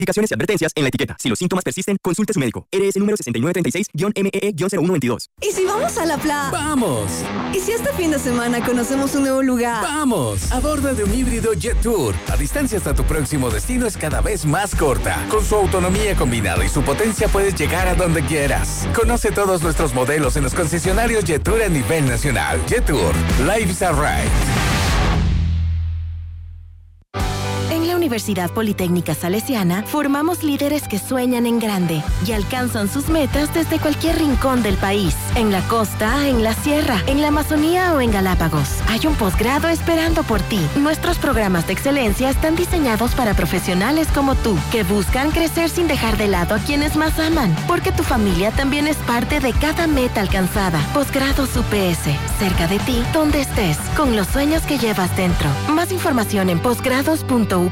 Indicaciones y advertencias en la etiqueta. Si los síntomas persisten, consulte a su médico. RS número 6936-MEE-0122. ¿Y si vamos a la playa? ¡Vamos! ¿Y si este fin de semana conocemos un nuevo lugar? ¡Vamos! A bordo de un híbrido Jet Tour. La distancia hasta tu próximo destino es cada vez más corta. Con su autonomía combinada y su potencia puedes llegar a donde quieras. Conoce todos nuestros modelos en los concesionarios Jet Tour a nivel nacional. Jet Tour. Life's a ride. En la Universidad Politécnica Salesiana formamos líderes que sueñan en grande y alcanzan sus metas desde cualquier rincón del país. En la costa, en la sierra, en la Amazonía o en Galápagos. Hay un posgrado esperando por ti. Nuestros programas de excelencia están diseñados para profesionales como tú, que buscan crecer sin dejar de lado a quienes más aman, porque tu familia también es parte de cada meta alcanzada. Posgrados UPS, cerca de ti, donde estés, con los sueños que llevas dentro. Más información en posgrados.ups.edu.es.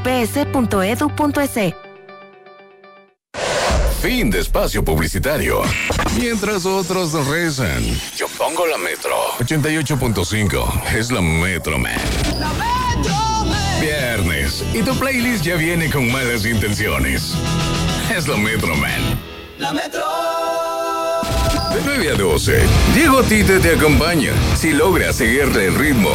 Fin de espacio publicitario. Mientras otros rezan, yo pongo la Metro. 88.5 es la Metro Man. ¡La Metro Man! Viernes. Y tu playlist ya viene con malas intenciones. Es la Metro Man. ¡La Metro! De 9 a 12, Diego Tite te acompaña. Si logras seguirle el ritmo.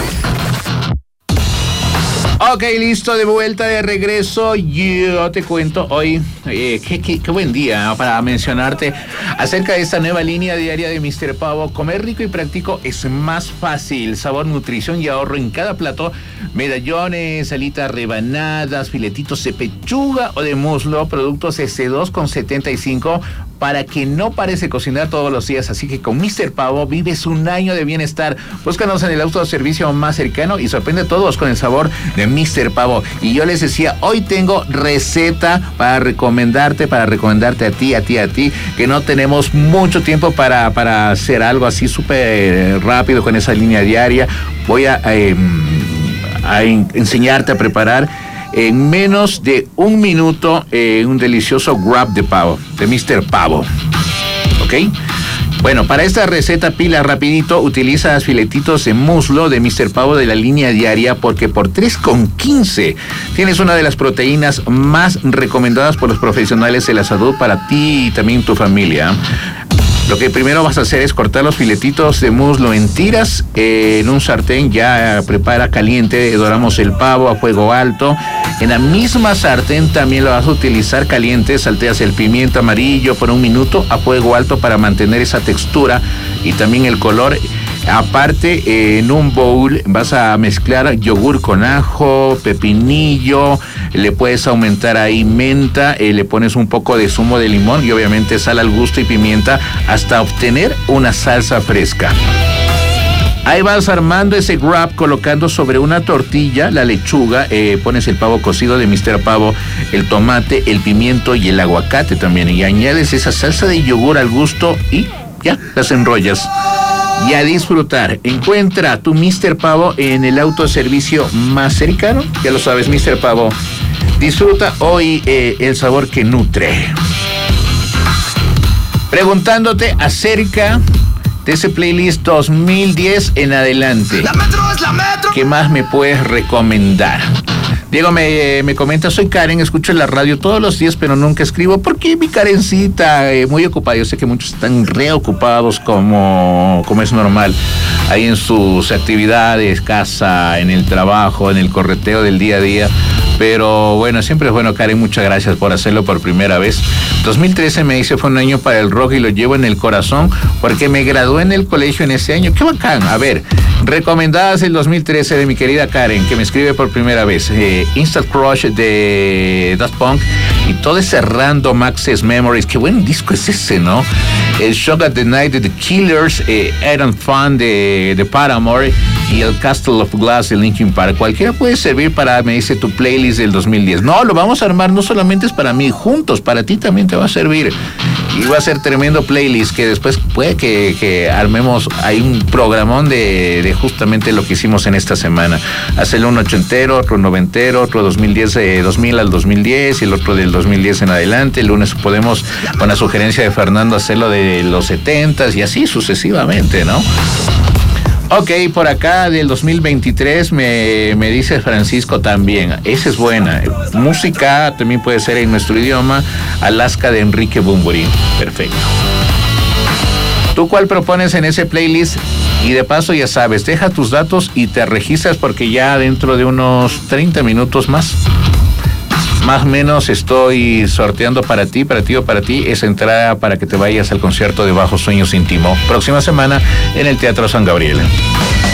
Ok, listo, de vuelta, de regreso. Yo te cuento hoy, qué buen día para mencionarte acerca de esta nueva línea diaria de Mr. Pavo. Comer rico y práctico es más fácil. Sabor, nutrición y ahorro en cada plato. Medallones, alitas rebanadas, filetitos de pechuga o de muslo, productos S2,75 para que no pares de cocinar todos los días. Así que con Mr. Pavo vives un año de bienestar. Búscanos en el autoservicio más cercano y sorprende a todos con el sabor de Mr. Pavo. Y yo les decía, hoy tengo receta para recomendarte a ti, que no tenemos mucho tiempo para hacer algo así súper rápido con esa línea diaria. Voy a enseñarte a preparar en menos de un minuto un delicioso wrap de pavo, de Mr. Pavo. ¿Ok? Bueno, para esta receta pila rapidito, utiliza filetitos de muslo de Mr. Pavo de la línea diaria, porque por 3,15 tienes una de las proteínas más recomendadas por los profesionales de la salud para ti y también tu familia. Lo que primero vas a hacer es cortar los filetitos de muslo en tiras en un sartén. Ya prepara caliente, doramos el pavo a fuego alto. En la misma sartén también lo vas a utilizar caliente. Salteas el pimiento amarillo por un minuto a fuego alto para mantener esa textura y también el color. Aparte, en un bowl vas a mezclar yogur con ajo, pepinillo, le puedes aumentar ahí menta, le pones un poco de zumo de limón y obviamente sal al gusto y pimienta hasta obtener una salsa fresca. Ahí vas armando ese wrap colocando sobre una tortilla la lechuga, pones el pavo cocido de Mr. Pavo, el tomate, el pimiento y el aguacate también, y añades esa salsa de yogur al gusto y ya las enrollas. Y a disfrutar. Encuentra tu Mr. Pavo en el autoservicio más cercano. Ya lo sabes, Mr. Pavo. Disfruta hoy el sabor que nutre. Preguntándote acerca de ese playlist 2010 en adelante. ¡La Metro es la Metro! ¿Qué más me puedes recomendar? Diego me comenta, soy Karen, escucho la radio todos los días, pero nunca escribo. ¿Por qué mi Karencita? Muy ocupada. Yo sé que muchos están reocupados como es normal. Ahí en sus actividades, casa, en el trabajo, en el correteo del día a día. Pero bueno, siempre es bueno, Karen, muchas gracias por hacerlo por primera vez. 2013 me dice, fue un año para el rock y lo llevo en el corazón porque me gradué en el colegio en ese año. ¡Qué bacán! A ver, recomendadas del 2013 de mi querida Karen, que me escribe por primera vez. Instant Crush de Daft Punk y todo ese Random Access Memories. Qué buen disco es ese, ¿no? El Shock at the Night de The Killers, Iron Fan de Paramore y el Castle of Glass de Linkin Park. Cualquiera puede servir para, me dice, tu playlist del 2010. No, lo vamos a armar, no solamente es para mí, juntos, para ti también te va a servir. Y va a ser tremendo playlist que después puede que armemos ahí un programón de justamente lo que hicimos en esta semana. Hacerlo un ochentero, otro noventero, otro 2010, 2000 al 2010 y el otro del 2010 en adelante. El lunes podemos, con la sugerencia de Fernando, hacerlo de los 70s y así sucesivamente, ¿no? Ok, por acá del 2023 me dice Francisco también. Esa es buena. Música también puede ser en nuestro idioma. Alaska de Enrique Bunbury. Perfecto. ¿Tú cuál propones en ese playlist? Y de paso ya sabes, deja tus datos y te registras porque ya dentro de unos 30 minutos más o menos estoy sorteando para ti esa entrada para que te vayas al concierto de Bajo Sueños Íntimo próxima semana en el Teatro San Gabriel.